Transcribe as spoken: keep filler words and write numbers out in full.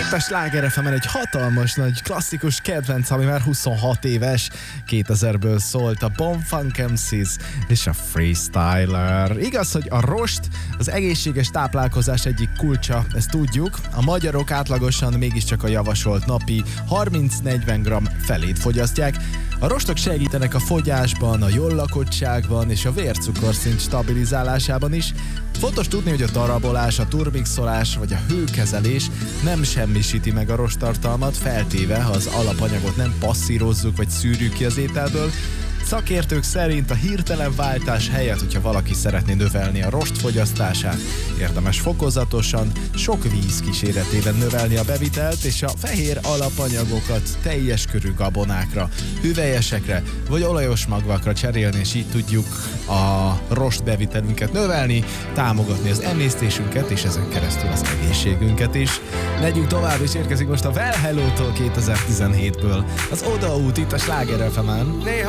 Itt a Sláger ef emen egy hatalmas nagy klasszikus kedvenc, ami már huszonhat éves, kétezerből szólt, a Bomb Funk em cés és a Freestyler. Igaz, hogy a rost az egészséges táplálkozás egyik kulcsa, ezt tudjuk, a magyarok átlagosan mégiscsak a javasolt napi harminc-negyven gramm felét fogyasztják. A rostok segítenek a fogyásban, a jól lakottságban és a vércukorszint stabilizálásában is. Fontos tudni, hogy a darabolás, a turmixolás vagy a hőkezelés nem semmisíti meg a rosttartalmat, feltéve, ha az alapanyagot nem passzírozzuk vagy szűrjük ki az ételből. Szakértők szerint a hirtelen váltás helyett, hogyha valaki szeretné növelni a rost fogyasztását, érdemes fokozatosan, sok víz kíséretében növelni a bevitelt, és a fehér alapanyagokat teljes körű gabonákra, hüvelyesekre vagy olajos magvakra cserélni, és így tudjuk a rost bevitelünket növelni, támogatni az emésztésünket, és ezen keresztül az egészségünket is. Megyünk tovább, és érkezik most a Well Hello-tól kétezer-tizenhétből az Odaút itt a Sláger ef emen.